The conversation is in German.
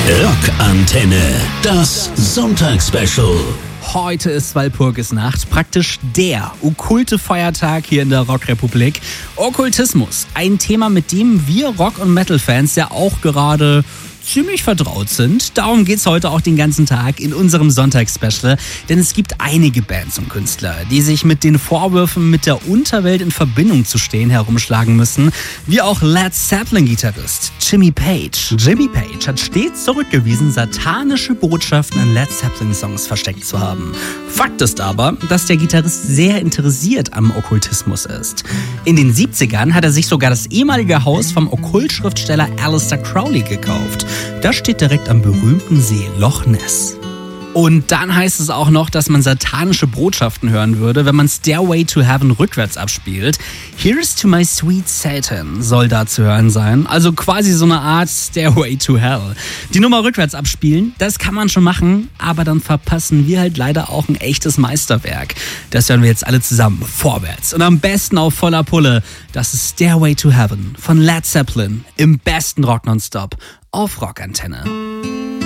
Rockantenne, das Sonntagsspecial. Heute ist Walpurgisnacht, praktisch der okkulte Feiertag hier in der Rockrepublik. Okkultismus, ein Thema, mit dem wir Rock- und Metal-Fans ja auch gerade ziemlich vertraut sind. Darum geht's heute auch den ganzen Tag in unserem Sonntagsspecial, denn es gibt einige Bands und Künstler, die sich mit den Vorwürfen, mit der Unterwelt in Verbindung zu stehen, herumschlagen müssen, wie auch Led Zeppelin-Gitarrist Jimmy Page. Jimmy Page hat stets zurückgewiesen, satanische Botschaften in Led Zeppelin-Songs versteckt zu haben. Fakt ist aber, dass der Gitarrist sehr interessiert am Okkultismus ist. In den 70ern hat er sich sogar das ehemalige Haus vom Okkultschriftsteller Aleister Crowley gekauft. Das steht direkt am berühmten See Loch Ness. Und dann heißt es auch noch, dass man satanische Botschaften hören würde, wenn man Stairway to Heaven rückwärts abspielt. Here's to my sweet Satan soll da zu hören sein. Also quasi so eine Art Stairway to Hell. Die Nummer rückwärts abspielen, das kann man schon machen, aber dann verpassen wir halt leider auch ein echtes Meisterwerk. Das hören wir jetzt alle zusammen vorwärts und am besten auf voller Pulle. Das ist Stairway to Heaven von Led Zeppelin im besten Rock Nonstop auf Rockantenne.